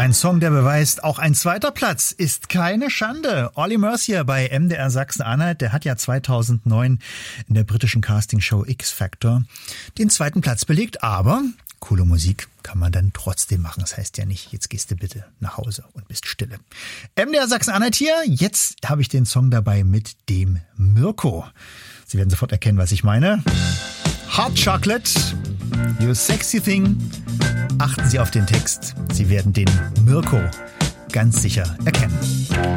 Ein Song, der beweist, auch ein zweiter Platz ist keine Schande. Olly Mercier bei MDR Sachsen-Anhalt, der hat ja 2009 in der britischen Castingshow X Factor den zweiten Platz belegt, aber coole Musik kann man dann trotzdem machen. Das heißt ja nicht, jetzt gehst du bitte nach Hause und bist stille. MDR Sachsen-Anhalt hier, jetzt habe ich den Song dabei mit dem Mirko. Sie werden sofort erkennen, was ich meine. Hot Chocolate, You Sexy Thing. Achten Sie auf den Text. Sie werden den Mirko ganz sicher erkennen.